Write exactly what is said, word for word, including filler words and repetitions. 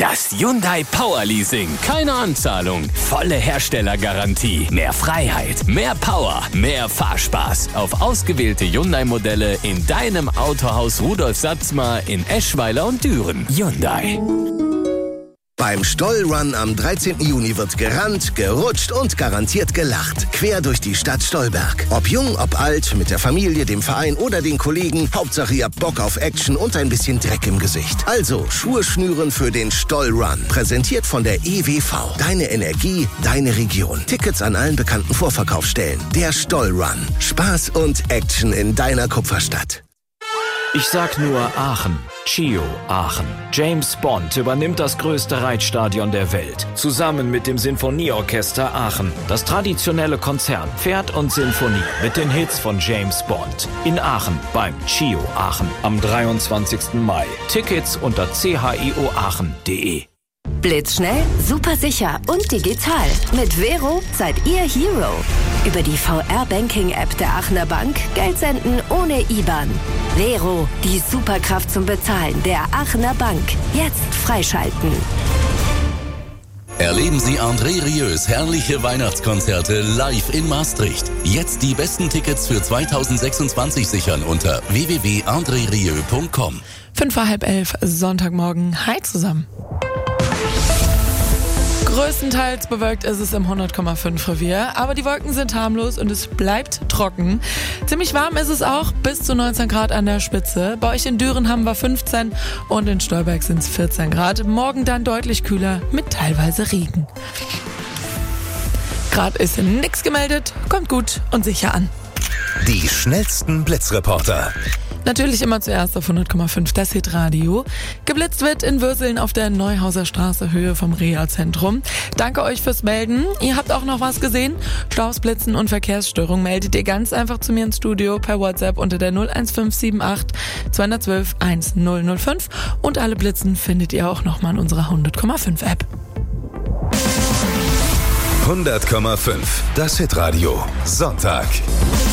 Das Hyundai Power Leasing. Keine Anzahlung. Volle Herstellergarantie. Mehr Freiheit. Mehr Power. Mehr Fahrspaß. Auf ausgewählte Hyundai-Modelle in deinem Autohaus Rudolf Satzmar in Eschweiler und Düren. Hyundai. Beim Stollrun am dreizehnten Juni wird gerannt, gerutscht und garantiert gelacht. Quer durch die Stadt Stolberg. Ob jung, ob alt, mit der Familie, dem Verein oder den Kollegen. Hauptsache ihr habt Bock auf Action und ein bisschen Dreck im Gesicht. Also Schuhe schnüren für den Stollrun. Präsentiert von der E W V. Deine Energie, deine Region. Tickets an allen bekannten Vorverkaufsstellen. Der Stollrun. Spaß und Action in deiner Kupferstadt. Ich sag nur Aachen. Chio Aachen. James Bond übernimmt das größte Reitstadion der Welt. Zusammen mit dem Sinfonieorchester Aachen. Das traditionelle Konzert Pferd und Sinfonie mit den Hits von James Bond. In Aachen beim Chio Aachen am dreiundzwanzigsten Mai. Tickets unter c h i o aachen punkt d e. Blitzschnell, super sicher und digital. Mit Vero seid ihr Hero. Über die V R-Banking-App der Aachener Bank Geld senden ohne I B A N. Vero, die Superkraft zum Bezahlen der Aachener Bank. Jetzt freischalten. Erleben Sie André Rieu's herrliche Weihnachtskonzerte live in Maastricht. Jetzt die besten Tickets für zweitausendsechsundzwanzig sichern unter w w w punkt andre rieu punkt com. Fünf vor halb elf, Sonntagmorgen. Hi zusammen. Größtenteils bewölkt ist es im hundert Komma fünf Revier, aber die Wolken sind harmlos und es bleibt trocken. Ziemlich warm ist es auch, bis zu neunzehn Grad an der Spitze. Bei euch in Düren haben wir fünfzehn und in Stolberg sind es vierzehn Grad. Morgen dann deutlich kühler mit teilweise Regen. Gerade ist nichts gemeldet, kommt gut und sicher an. Die schnellsten Blitzreporter. Natürlich immer zuerst auf hundert Komma fünf das Hitradio. Geblitzt wird in Würseln auf der Neuhauser Straße, Höhe vom Reha-Zentrum. Danke euch fürs Melden. Ihr habt auch noch was gesehen? Staus, Blitzen und Verkehrsstörungen meldet ihr ganz einfach zu mir ins Studio per WhatsApp unter der null eins fünf sieben acht zwei eins zwei eins null null fünf. Und alle Blitzen findet ihr auch nochmal in unserer hundert Komma fünf App. hundert Komma fünf das Hitradio. Sonntag.